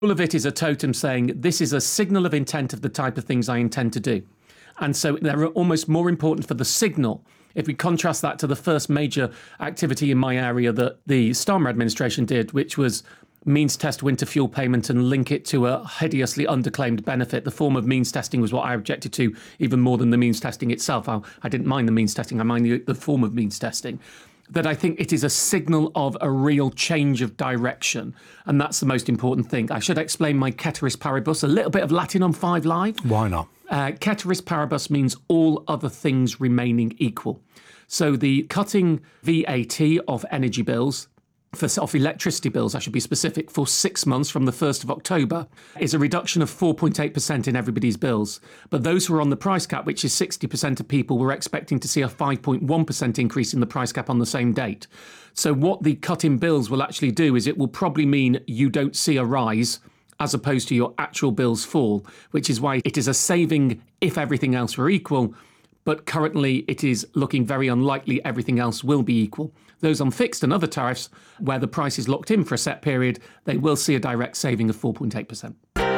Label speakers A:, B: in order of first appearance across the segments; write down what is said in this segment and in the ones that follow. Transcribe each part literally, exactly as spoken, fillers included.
A: All of it is a totem saying, this is a signal of intent of the type of things I intend to do. And so they're almost more important for the signal. If we contrast that to the first major activity in my area that the Starmer administration did, which was means test winter fuel payment and link it to a hideously underclaimed benefit. The form of means testing was what I objected to even more than the means testing itself. I, I didn't mind the means testing, I mind the, the form of means testing. That I think it is a signal of a real change of direction. And that's the most important thing. I should explain my ceteris paribus, a little bit of Latin on Five Live.
B: Why not?
A: Uh, ceteris paribus means all other things remaining equal. So the cutting V A T of energy bills, for off electricity bills, I should be specific, for six months from the first of October is a reduction of four point eight percent in everybody's bills. But those who are on the price cap, which is sixty percent of people, were expecting to see a five point one percent increase in the price cap on the same date. So what the cut in bills will actually do is it will probably mean you don't see a rise as opposed to your actual bills fall, which is why it is a saving if everything else were equal. But currently it is looking very unlikely everything else will be equal. Those on fixed and other tariffs, where the price is locked in for a set period, they will see a direct saving of four point eight percent.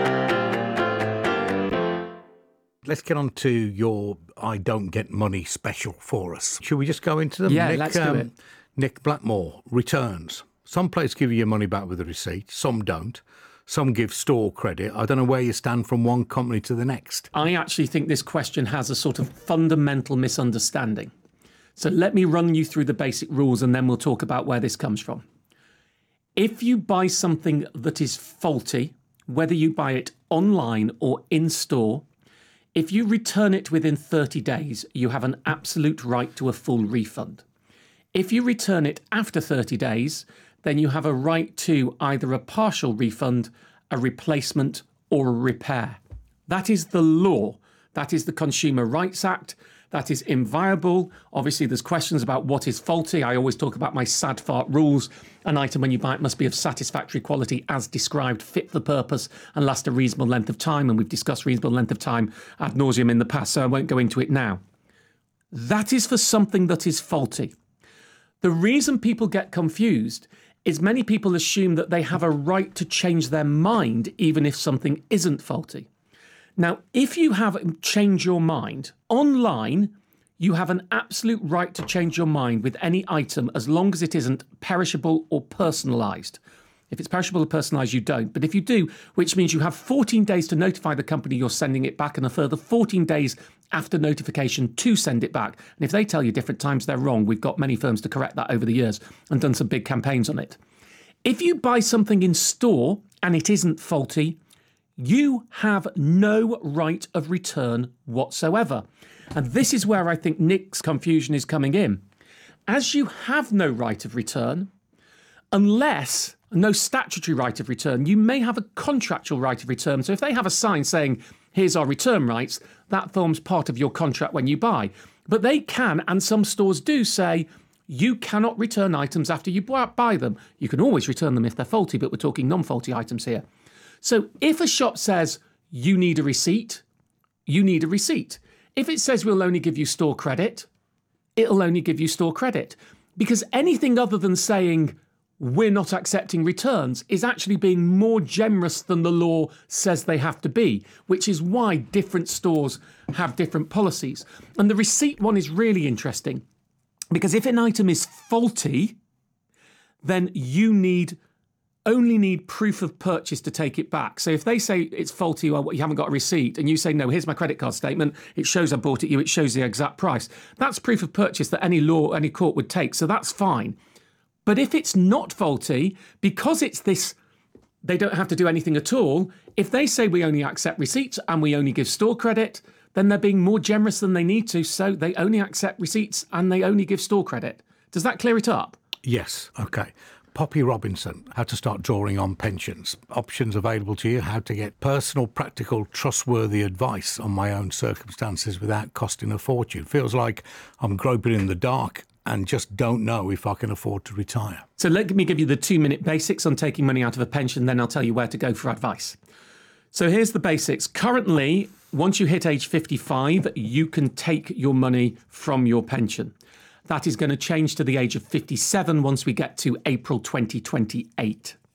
B: Let's get on to your I Don't Get Money special for us. Should we just go into them?
A: Yeah,
B: Nick,
A: let's do it.
B: Nick Blackmore, returns. Some places give you your money back with a receipt, some don't. Some give store credit. I don't know where you stand from one company to the next.
A: I actually think this question has a sort of fundamental misunderstanding. So let me run you through the basic rules and then we'll talk about where this comes from. If you buy something that is faulty, whether you buy it online or in store, if you return it within thirty days, you have an absolute right to a full refund. If you return it after thirty days, then you have a right to either a partial refund, a replacement, or a repair. That is the law. That is the Consumer Rights Act. That is inviolable. Obviously, there's questions about what is faulty. I always talk about my sad fart rules. An item when you buy it must be of satisfactory quality as described, fit for purpose, and last a reasonable length of time. And we've discussed reasonable length of time ad nauseum in the past, so I won't go into it now. That is for something that is faulty. The reason people get confused is many people assume that they have a right to change their mind even if something isn't faulty. Now, if you have changed your mind online, you have an absolute right to change your mind with any item as long as it isn't perishable or personalised. If it's perishable or personalised, you don't. But if you do, which means you have fourteen days to notify the company you're sending it back and a further fourteen days after notification to send it back. And if they tell you different times, they're wrong. We've got many firms to correct that over the years and done some big campaigns on it. If you buy something in store and it isn't faulty, you have no right of return whatsoever. And this is where I think Nick's confusion is coming in. As you have no right of return, unless no statutory right of return, you may have a contractual right of return. So if they have a sign saying, here's our return rights, that forms part of your contract when you buy. But they can, and some stores do say, you cannot return items after you buy them. You can always return them if they're faulty, but we're talking non-faulty items here. So if a shop says you need a receipt, you need a receipt. If it says we'll only give you store credit, it'll only give you store credit. Because anything other than saying we're not accepting returns is actually being more generous than the law says they have to be, which is why different stores have different policies. And the receipt one is really interesting because if an item is faulty, then you need only need proof of purchase to take it back. So if they say it's faulty or you haven't got a receipt and you say, no, here's my credit card statement, it shows I bought it you, it shows the exact price. That's proof of purchase that any law, any court would take. So that's fine. But if it's not faulty, because it's this, they don't have to do anything at all. If they say we only accept receipts and we only give store credit, then they're being more generous than they need to. So they only accept receipts and they only give store credit. Does that clear it up?
B: Yes. Okay. Poppy Robinson, how to start drawing on pensions. Options available to you, how to get personal, practical, trustworthy advice on my own circumstances without costing a fortune. Feels like I'm groping in the dark and just don't know if I can afford to retire.
A: So let me give you the two-minute basics on taking money out of a pension, then I'll tell you where to go for advice. So here's the basics. Currently, once you hit age fifty-five, you can take your money from your pension. That is going to change to the age of fifty-seven once we get to April twenty twenty-eight.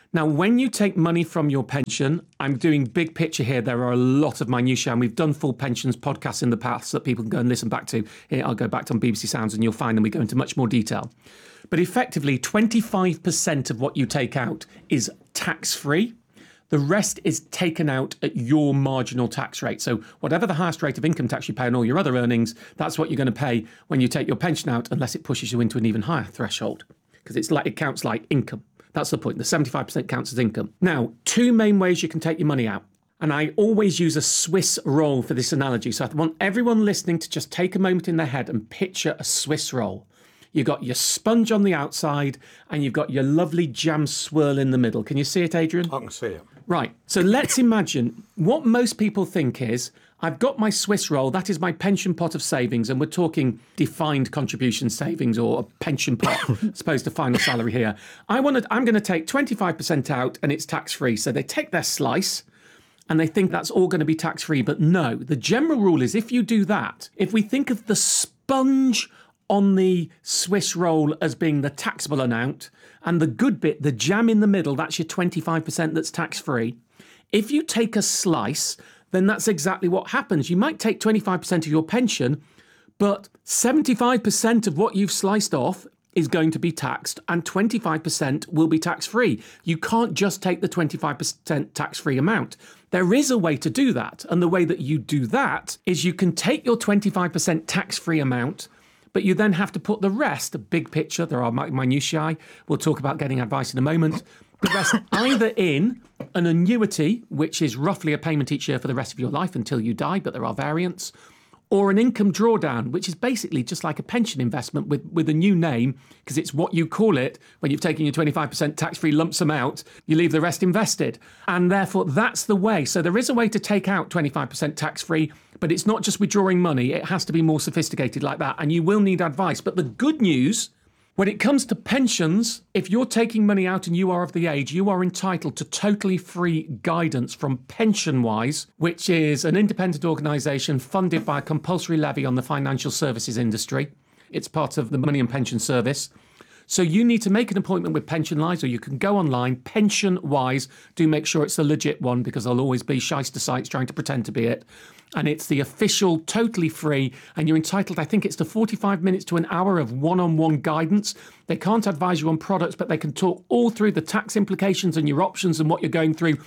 A: Now, when you take money from your pension, I'm doing big picture here. There are a lot of minutiae, and we've done full pensions podcasts in the past that people can go and listen back to. Here, I'll go back to on B B C Sounds and you'll find them. We go into much more detail. But effectively, twenty-five percent of what you take out is tax-free. The rest is taken out at your marginal tax rate. So whatever the highest rate of income tax you pay on all your other earnings, that's what you're going to pay when you take your pension out, unless it pushes you into an even higher threshold, because it's like it counts like income. That's the point. The seventy-five percent counts as income. Now, two main ways you can take your money out. And I always use a Swiss roll for this analogy. So I want everyone listening to just take a moment in their head and picture a Swiss roll. You've got your sponge on the outside and you've got your lovely jam swirl in the middle. Can you see it, Adrian?
B: I can see it.
A: Right. So let's imagine what most people think is, I've got my Swiss roll, that is my pension pot of savings, and we're talking defined contribution savings or a pension pot, as opposed to final salary here. I want to, I'm going to take twenty-five percent out and it's tax-free. So they take their slice and they think that's all going to be tax-free. But no, the general rule is if you do that, if we think of the sponge on the Swiss roll as being the taxable amount, and the good bit, the jam in the middle, that's your twenty-five percent that's tax-free. If you take a slice, then that's exactly what happens. You might take twenty-five percent of your pension, but seventy-five percent of what you've sliced off is going to be taxed and twenty-five percent will be tax-free. You can't just take the twenty-five percent tax-free amount. There is a way to do that. And the way that you do that is you can take your twenty-five percent tax-free amount, but you then have to put the rest, a big picture, there are minutiae, we'll talk about getting advice in a moment, the rest either in an annuity, which is roughly a payment each year for the rest of your life until you die, but there are variants, or an income drawdown, which is basically just like a pension investment with, with a new name, because it's what you call it when you've taken your twenty-five percent tax-free lump sum out, you leave the rest invested. And therefore, that's the way. So there is a way to take out twenty-five percent tax-free, but it's not just withdrawing money. It has to be more sophisticated like that. And you will need advice. But the good news, when it comes to pensions, if you're taking money out and you are of the age, you are entitled to totally free guidance from PensionWise, which is an independent organisation funded by a compulsory levy on the financial services industry. It's part of the Money and Pension Service. So you need to make an appointment with PensionWise, or you can go online, PensionWise. Do make sure it's a legit one, because there'll always be shyster sites trying to pretend to be it. And it's the official, totally free, and you're entitled, I think it's to forty-five minutes to an hour of one-on-one guidance. They can't advise you on products, but they can talk all through the tax implications and your options and what you're going through.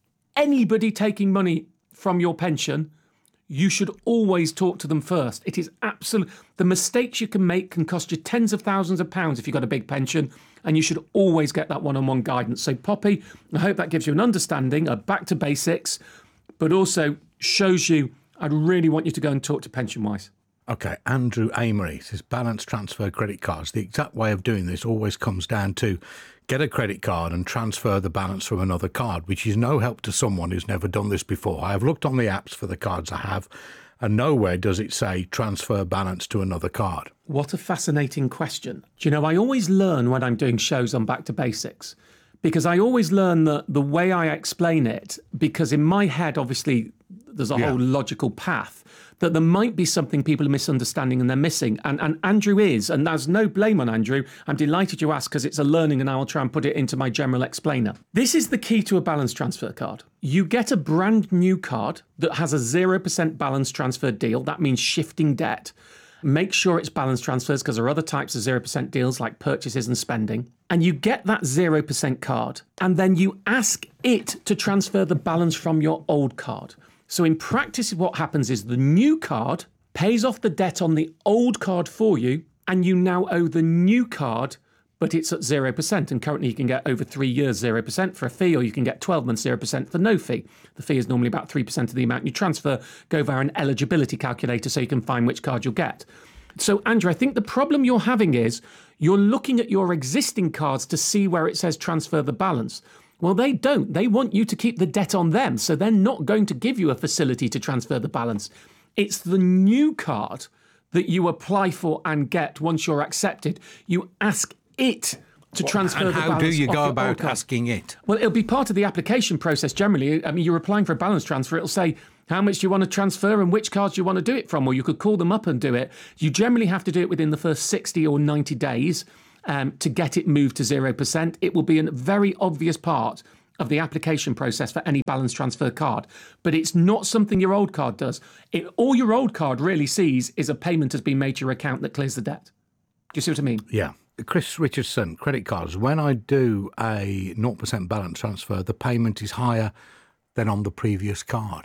A: Anybody taking money from your pension, you should always talk to them first. It is absolute. The mistakes you can make can cost you tens of thousands of pounds if you've got a big pension, and you should always get that one-on-one guidance. So Poppy, I hope that gives you an understanding, a back to basics, but also shows you I'd really want you to go and talk to PensionWise.
B: Okay, Andrew Amory says balance transfer credit cards. The exact way of doing this always comes down to get a credit card and transfer the balance from another card, which is no help to someone who's never done this before. I have looked on the apps for the cards I have, and nowhere does it say transfer balance to another card.
A: What a fascinating question. Do you know, I always learn when I'm doing shows on Back to Basics, because I always learn the, the way I explain it, because in my head, obviously, there's a yeah. whole logical path, that there might be something people are misunderstanding and they're missing. And, and Andrew is, and there's no blame on Andrew. I'm delighted you asked, because it's a learning and I will try and put it into my general explainer. This is the key to a balance transfer card. You get a brand new card that has a zero percent balance transfer deal. That means shifting debt. Make sure it's balance transfers, because there are other types of zero percent deals like purchases and spending. And you get that zero percent card, and then you ask it to transfer the balance from your old card. So in practice, what happens is the new card pays off the debt on the old card for you, and you now owe the new card, but it's at zero percent. And currently you can get over three years zero percent for a fee, or you can get twelve months zero percent for no fee. The fee is normally about three percent of the amount you transfer. Go via an eligibility calculator so you can find which card you'll get. So Andrew, I think the problem you're having is you're looking at your existing cards to see where it says transfer the balance. Well, they don't. They want you to keep the debt on them, so they're not going to give you a facility to transfer the balance. It's the new card that you apply for and get once you're accepted. You ask it to transfer
B: and
A: the balance.
B: How do you go
A: your
B: about asking it?
A: Well, it'll be part of the application process generally. I mean, you're applying for a balance transfer. It'll say how much do you want to transfer and which cards do you want to do it from, or you could call them up and do it. You generally have to do it within the first sixty or ninety days. um, to get it moved to zero percent. It will be a very obvious part of the application process for any balance transfer card. But it's not something your old card does. It, all your old card really sees is a payment has been made to your account that clears the debt. Do you see what I mean?
B: Yeah. Chris Richardson, credit cards. When I do a zero percent balance transfer, the payment is higher than on the previous card.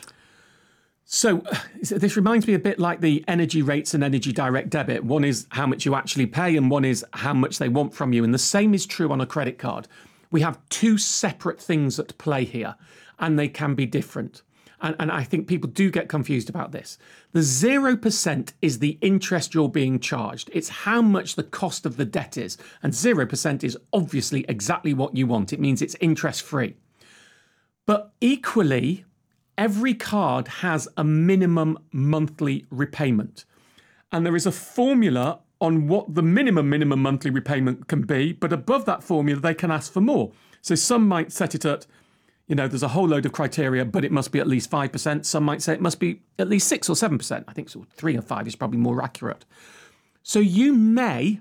A: So this reminds me a bit like the energy rates and energy direct debit. One is how much you actually pay and one is how much they want from you. And the same is true on a credit card. We have two separate things at play here, and they can be different. And, and I think people do get confused about this. The zero percent is the interest you're being charged. It's how much the cost of the debt is. And zero percent is obviously exactly what you want. It means it's interest free. But equally, every card has a minimum monthly repayment. And there is a formula on what the minimum minimum monthly repayment can be, but above that formula, they can ask for more. So some might set it at, you know, there's a whole load of criteria, but it must be at least five percent. Some might say it must be at least six or seven percent. I think so three or five is probably more accurate. So you may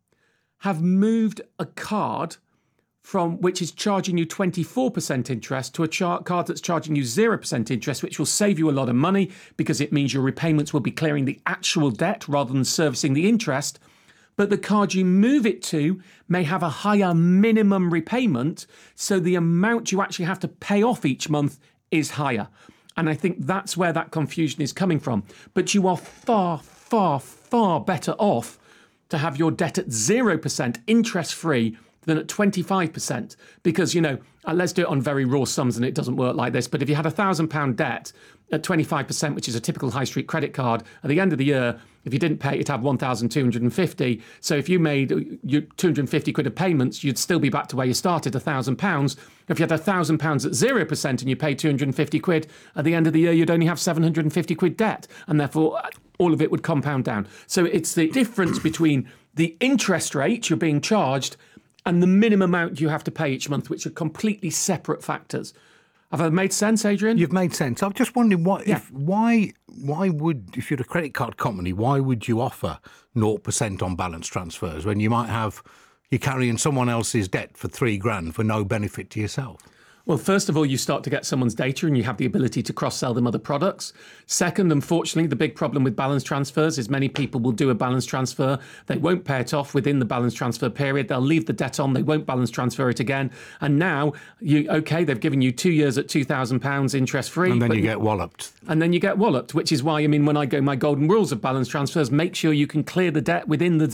A: have moved a card from which is charging you twenty-four percent interest to a char- card that's charging you zero percent interest, which will save you a lot of money because it means your repayments will be clearing the actual debt rather than servicing the interest. But the card you move it to may have a higher minimum repayment, so the amount you actually have to pay off each month is higher. And I think that's where that confusion is coming from. But you are far, far, far better off to have your debt at zero percent interest-free than at twenty-five percent. Because, you know, uh, let's do it on very raw sums and it doesn't work like this. But if you had a one thousand pounds debt at twenty-five percent, which is a typical high street credit card, at the end of the year, if you didn't pay it, you'd have one thousand two hundred fifty. So if you made your two hundred fifty quid of payments, you'd still be back to where you started, one thousand pounds. If you had one thousand pounds at zero percent and you paid two hundred fifty quid, at the end of the year, you'd only have seven hundred fifty quid debt. And therefore, all of it would compound down. So it's the difference between the interest rate you're being charged and the minimum amount you have to pay each month, which are completely separate factors. Have I made sense, Adrian?
B: You've made sense. I'm just wondering what,
A: Yeah.
B: if, why, why would, if you're a credit card company, why would you offer zero percent on balance transfers when you might have, you're carrying someone else's debt for three grand for no benefit to yourself?
A: Well, first of all, you start to get someone's data and you have the ability to cross-sell them other products. Second, unfortunately, the big problem with balance transfers is many people will do a balance transfer. They won't pay it off within the balance transfer period. They'll leave the debt on. They won't balance transfer it again. And now, you okay, they've given you two years at two thousand pounds interest-free.
B: And then
A: but,
B: you get walloped.
A: And then you get walloped, which is why, I mean, when I go my golden rules of balance transfers, make sure you can clear the debt within the